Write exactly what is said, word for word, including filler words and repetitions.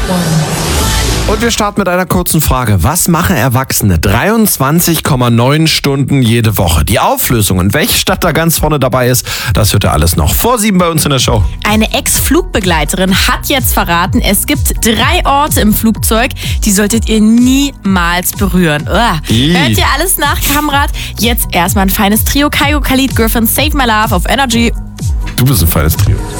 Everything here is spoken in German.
Und wir starten mit einer kurzen Frage. Was machen Erwachsene dreiundzwanzig Komma neun Stunden jede Woche? Die Auflösung und welche Stadt da ganz vorne dabei ist, das hört ihr alles noch vor sieben bei uns in der Show. Eine Ex-Flugbegleiterin hat jetzt verraten, es gibt drei Orte im Flugzeug, die solltet ihr niemals berühren. Uah. Hört ihr alles nach, Kamerad? Jetzt erstmal ein feines Trio. Kygo, Khalid, Griffin, Save My Love auf Energy. Du bist ein feines Trio.